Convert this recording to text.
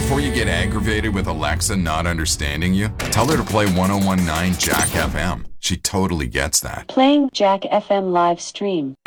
Before you get aggravated with Alexa not understanding you, tell her to play 1019 Jack FM. She totally gets that. Playing Jack FM live stream.